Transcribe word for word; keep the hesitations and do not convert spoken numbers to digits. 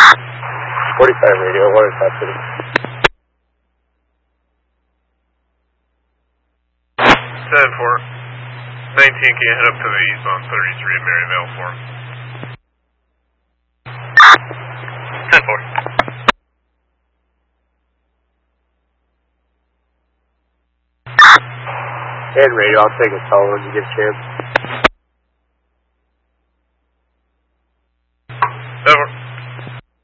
forty-five radio, what is happening? ten four. nineteen, can you head up to the east on thirty-three at Maryvale for him? ten four. And radio, I'll take a call when you get a chance.